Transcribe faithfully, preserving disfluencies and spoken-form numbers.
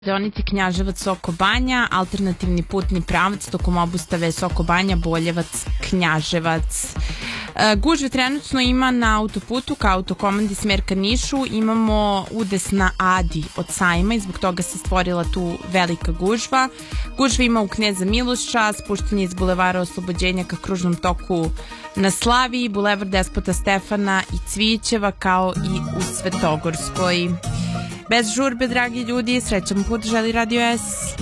Deonici Knjaževac-Soko Banja, alternativni putni pravac tokom obustave Soko Banja, Boljevac, Knjaževac. E, gužve trenutno ima na autoputu ka autokomandi smer ka Nišu, imamo udes na Adi od Sajma i zbog toga se stvorila tu velika gužva. Gužva ima u Kneza Miloša, spuštanje iz Bulevara Oslobođenja ka kružnom toku na Slaviji, Bulevar Despota Stefana i Cvićeva kao i u Svetogorskoj. Bez žurbe, dragi ljudi, srećan put želi Radio S.